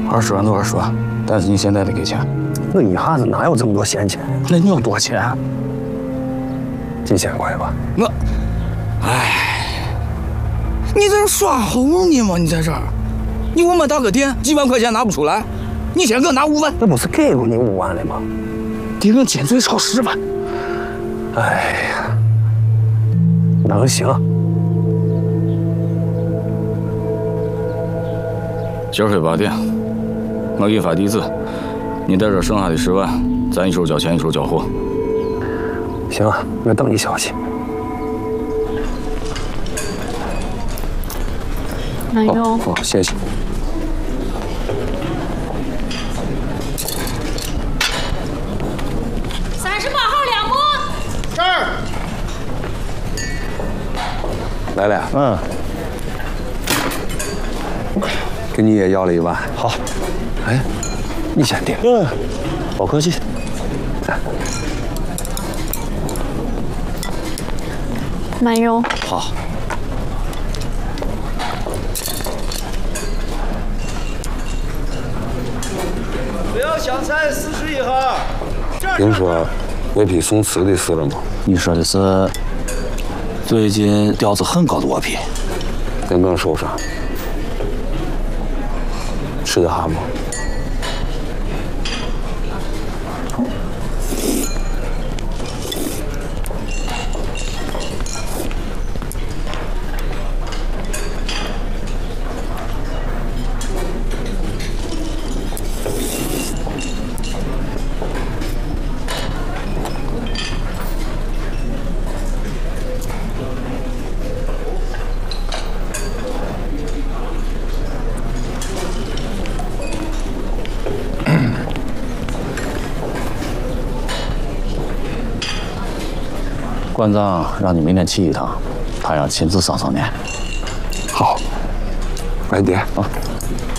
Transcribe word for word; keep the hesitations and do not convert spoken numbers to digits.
二十万就二十万，但是你现在得给钱。 我一下子哪有这么多闲钱？ 那你有多少钱？ 几千块吧。 我，哎，你在这耍猴呢吗？你在这儿，你我们打个电，几万块钱拿不出来，你先给我拿五万。 那不是给过你五万了吗？ 顶人减最少十万。 哎呀，那行。 今儿黑八点，我给你发地址，你带着剩下的十万，咱一手交钱一手交货。 行啊，我等你消息。 慢用。 好，谢谢。 三十八号两木。这儿。 来了。 嗯。 跟你也要了一万。 好。 哎，你先点。 嗯，不客气。 慢用。 好。 不要香菜四十一号。 听说那批送吃的事了吗？ 你说的是最近调子很高的卧批， 能不能说说？吃得下吗？ 馆长让你明天去一趟，他要亲自上上面。 好，慢点啊。